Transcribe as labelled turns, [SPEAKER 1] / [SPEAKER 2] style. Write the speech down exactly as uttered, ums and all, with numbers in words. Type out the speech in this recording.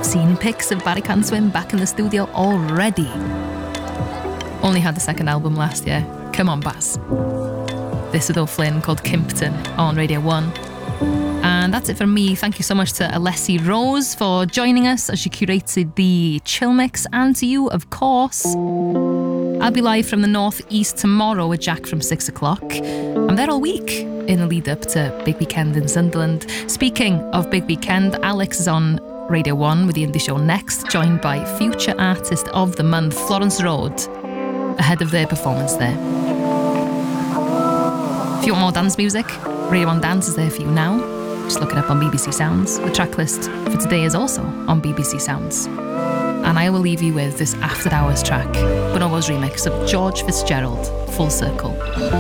[SPEAKER 1] seen pics of Barry Can't Swim back in the studio already. Only had the second album last year. Come on, Baz. This with O'Flynn called Kimpton on Radio one. And that's it from me. Thank you so much to Alessi Rose for joining us as she curated the chill mix, and to you, of course. I'll be live from the northeast tomorrow with Jack from six o'clock. I'm there all week in the lead up to Big Weekend in Sunderland. Speaking of Big Weekend, Alex is on Radio one with the Indie Show next, joined by Future Artist of the Month, Florence Road, ahead of their performance there. If you want more dance music, Radio one Dance is there for you now. Just look it up on B B C Sounds. The track list for today is also on B B C Sounds. And I will leave you with this After Hours track, Bonobo's remix of George Fitzgerald, Full Circle.